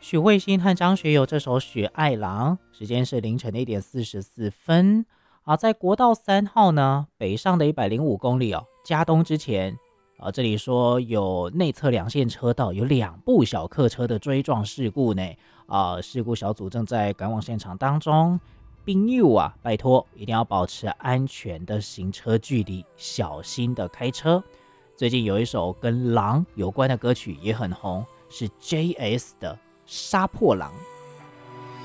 许慧欣和张学友这首《许爱郎》，时间是凌晨的1点44分。好，在国道3号呢，北上的105公里哦，加东之前，这里说有内侧两线车道有2部小客车的追撞事故呢。事故小组正在赶往现场当中。朋友啊，拜托一定要保持安全的行车距离，小心的开车。最近有一首跟狼有关的歌曲也很红，是 JS 的《杀破狼》。